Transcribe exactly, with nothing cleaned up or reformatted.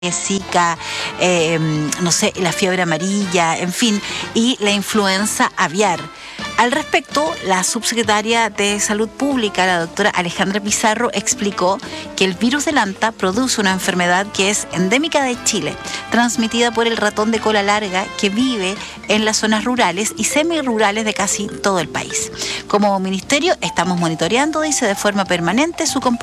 Zika, eh, no sé, la fiebre amarilla, en fin, y la influenza aviar. Al respecto, la subsecretaria de Salud Pública, la doctora Alejandra Pizarro, explicó que el virus del anta produce una enfermedad que es endémica de Chile, transmitida por el ratón de cola larga que vive en las zonas rurales y semirurales de casi todo el país. Como ministerio, estamos monitoreando, dice, de forma permanente su comportamiento